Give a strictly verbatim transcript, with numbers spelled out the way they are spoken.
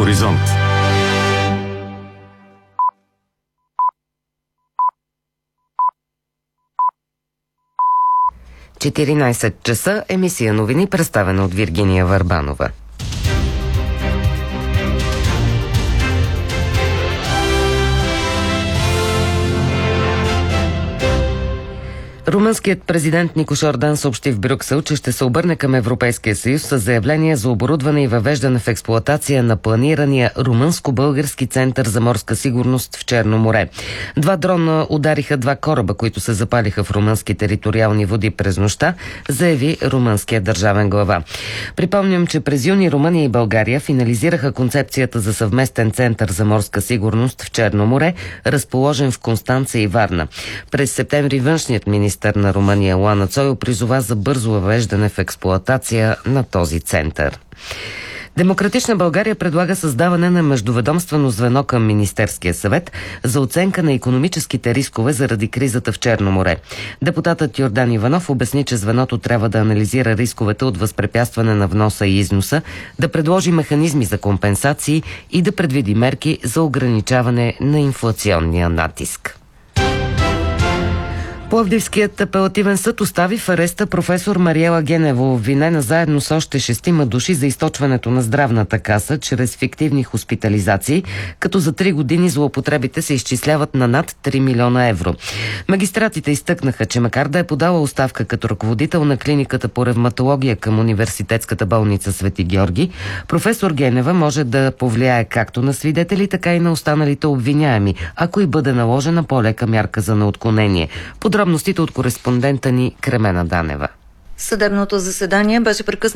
Хоризонт. четиринайсет часа, емисия новини, представена от Виргиния Върбанова. Румънският президент Никош Ордан съобщи в Брюксел, че ще се обърне към Европейския съюз с заявление за оборудване и въвеждане в експлоатация на планирания румънско-български център за морска сигурност в Черно море. Два дрона удариха два кораба, които се запалиха в румънски териториални води през нощта, заяви румънският държавен глава. Припомням, че през юни Румъния и България финализираха концепцията за съвместен център за морска сигурност в Черно море, разположен в Констанца и Варна. През септември външният министър Министър на Румъния Лана Цойо призова за бързо въвеждане в експлоатация на този център. Демократична България предлага създаване на междуведомствено звено към Министерския съвет за оценка на икономическите рискове заради кризата в Черно море. Депутатът Йордан Иванов обясни, че звеното трябва да анализира рисковете от възпрепятстване на вноса и износа, да предложи механизми за компенсации и да предвиди мерки за ограничаване на инфлационния натиск. Пловдивският апелативен съд остави в ареста професор Мариела Генева, обвинена заедно с още шестима души за източването на здравната каса чрез фиктивни хоспитализации, като за три години злоупотребите се изчисляват на над три милиона евро. Магистратите изтъкнаха, че макар да е подала оставка като ръководител на клиниката по ревматология към университетската болница Свети Георги, професор Генева може да повлияе както на свидетели, така и на останалите обвиняеми, ако и бъде наложена по-лека мярка за неотклонение. Подробностите от кореспондента ни Кремена Данева. Съдебното заседание беше прекъснато